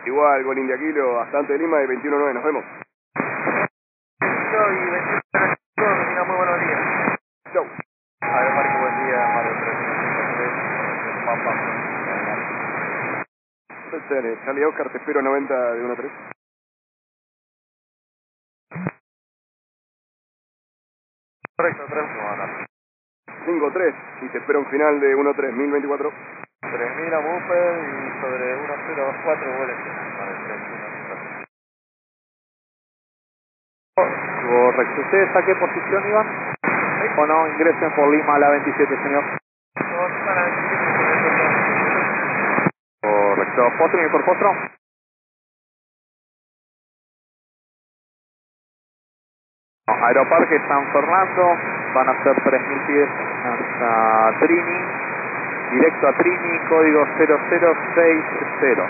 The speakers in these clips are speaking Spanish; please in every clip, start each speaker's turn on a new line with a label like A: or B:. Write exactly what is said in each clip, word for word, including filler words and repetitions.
A: Igual, gol India Kilo, bastante de Lima y veintiuno nueve, nos vemos.
B: Yo y veintiuno nueve, que tengan muy buenos días.
A: Chau.
B: Aeromarco, buen día, Mario tres Papa.
A: Charlie Oscar, te espero noventa de uno tres.
B: Correcto, tres uno.
A: cinco tres, y te espero un final de uno tres, mil veinticuatro.
B: tres mil a Buffer y sobre uno cero dos cuatro goles.
C: Correcto. ¿Ustedes a qué posición iban? ¿O no ingresen por Lima a la veintisiete, señor? Correcto. ¿Postro y por postro? No, Aeroparque San Fernando, van a ser tres mil pies hasta Trini, directo a Trini, código cero cero seis cero.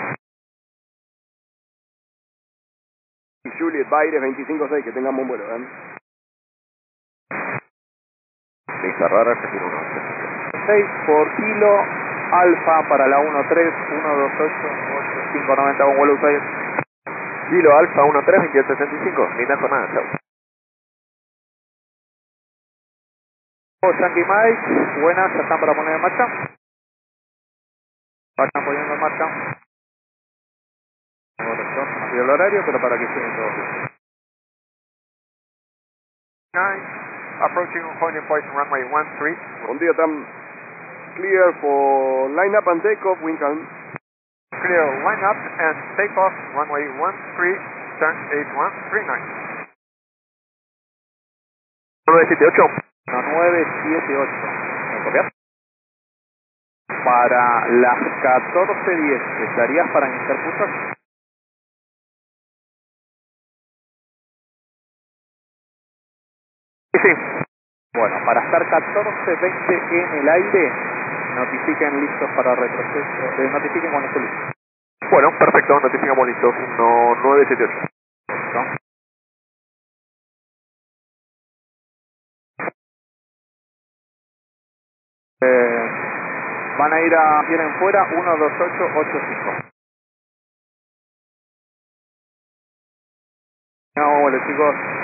A: Y Juliet Baires veinticinco seis, que tengan buen vuelo, ¿eh?
C: Lista rara, Argentina uno seis por kilo, alfa para la uno tres, uno dos ocho, ocho cinco noventa con vuelo usuario.
D: Kilo Alfa uno tres, veintiocho sesenta y cinco, linda jornada, chao.
C: Yankee Mike, buenas, ya están para poner en marcha. Vayan poniendo en marcha. Correcto, no pido el horario, pero para que estén todos.
D: nine, approaching Holding Point runway one three.
A: Buen día, Tam. Clear for line up and take off, wind calm.
D: Clear line up and take off runway one three, turn eight one three nine. nueve siete ocho.
C: No, nueve siete ocho. ¿Me copias? Para las catorce diez, ¿estarías para iniciar cursos?
D: Sí, sí.
C: Bueno, para estar catorce veinte en el aire, notifiquen listos para retroceso, eh, notifiquen cuando esté listo.
D: Bueno, perfecto, notificamos listos, uno nueve siete ocho.
C: ¿Listo? Eh, van a ir a, vienen fuera, uno dos ocho ocho cinco. No, bueno chicos,